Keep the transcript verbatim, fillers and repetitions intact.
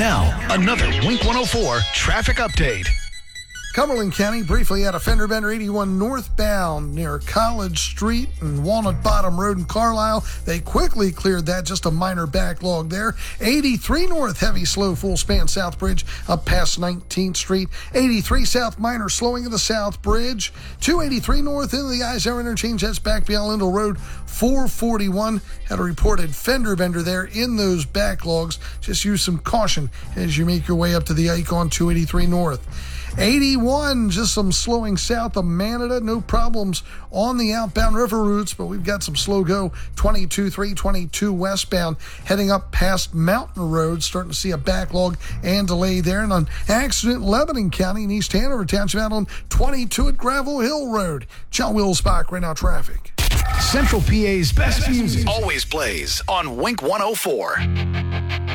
Now, another Wink one oh four traffic update. Cumberland County briefly had a fender bender eighty-one northbound near College Street and Walnut Bottom Road in Carlisle. They quickly cleared that, just a minor backlog there. eighty-three north, heavy slow full span South Bridge up past nineteenth Street. eighty-three south, minor slowing of the South Bridge. two eighty-three north into the Eisenhower interchange, that's back beyond Lindell Road. four forty-one had a reported fender bender there in those backlogs. Just use some caution as you make your way up to the Ike on two eighty-three north. eighty-one, just some slowing south of Manada. No problems on the outbound river routes, but we've got some slow go. twenty-two three twenty-two westbound, heading up past Mountain Road. Starting to see a backlog and delay there. And on accident in Lebanon County in East Hanover Township out on twenty-two at Gravel Hill Road. John Wilsbach, right now traffic. Central P A's best music always plays on Wink one oh four.